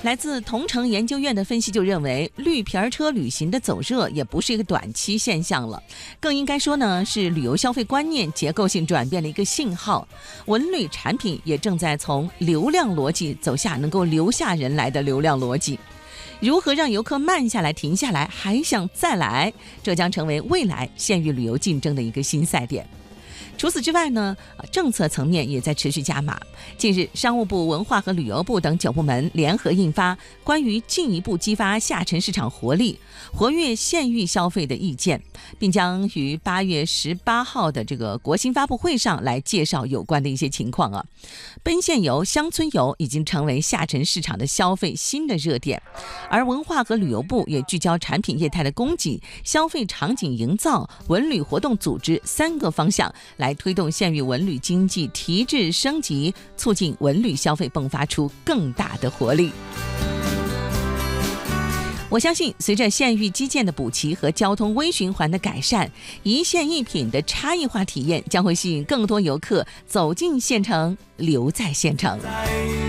来自同城研究院的分析就认为，绿皮车旅行的走热也不是一个短期现象了，更应该说呢是旅游消费观念结构性转变的一个信号。文旅产品也正在从流量逻辑走向能够留下人来的流量逻辑。如何让游客慢下来、停下来，还想再来，这将成为未来县域旅游竞争的一个新赛点。除此之外呢，政策层面也在持续加码。近日，商务部、文化和旅游部等9部门联合印发关于进一步激发下沉市场活力、活跃县域消费的意见，并将于8月18号的这个国新发布会上来介绍有关的一些情况啊。奔县游、乡村游已经成为下沉市场的消费新的热点，而文化和旅游部也聚焦产品业态的供给、消费场景营造、文旅活动组织3个方向，来推动县域文旅经济提质升级，促进文旅消费迸发出更大的活力。我相信，随着县域基建的补齐和交通微循环的改善，一县一品的差异化体验将会吸引更多游客走进县城，留在县城。